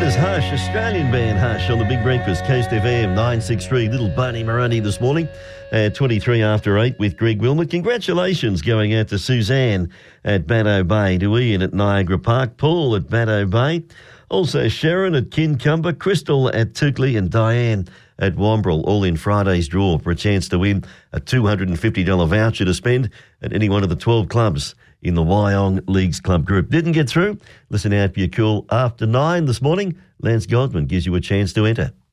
is Hush, Australian band Hush on the Big Breakfast, Coast FM 963. Little Barney Moroni this morning at 23 after 8 with Greg Wilmot. Congratulations going out to Suzanne at Baddo Bay, to Ian at Niagara Park, Paul at Baddo Bay, also Sharon at Kincumber, Crystal at Tookley and Diane at Wombrel, all in Friday's draw for a chance to win a $250 voucher to spend at any one of the 12 clubs in the Wyong Leagues Club group. Didn't get through? Listen out for your call after 9 this morning. Lance Godman gives you a chance to enter.